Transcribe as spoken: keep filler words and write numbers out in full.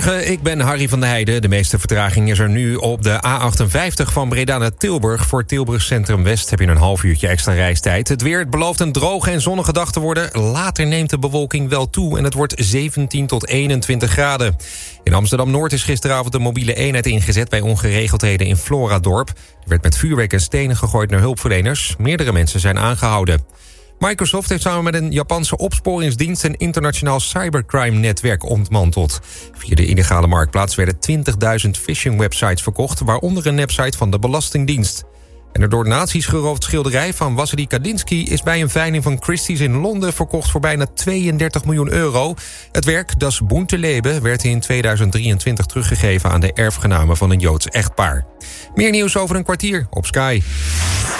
Goedemorgen, ik ben Harry van der Heijden. De meeste vertraging is er nu op de A achtenvijftig van Breda naar Tilburg. Voor Tilburg Centrum West heb je een half uurtje extra reistijd. Het weer belooft een droge en zonnige dag te worden. Later neemt de bewolking wel toe en het wordt zeventien tot eenentwintig graden. In Amsterdam-Noord is gisteravond een mobiele eenheid ingezet bij ongeregeldheden in Floradorp. Er werd met vuurwerk en stenen gegooid naar hulpverleners. Meerdere mensen zijn aangehouden. Microsoft heeft samen met een Japanse opsporingsdienst een internationaal cybercrime-netwerk ontmanteld. Via de illegale marktplaats werden twintigduizend phishing-websites verkocht, waaronder een website van de Belastingdienst. En de door nazi's geroofd schilderij van Wassily Kandinsky is bij een veiling van Christie's in Londen verkocht voor bijna tweeëndertig miljoen euro. Het werk Das bunte Leben werd in tweeduizend drieëntwintig teruggegeven aan de erfgenamen van een Joods echtpaar. Meer nieuws over een kwartier op Sky.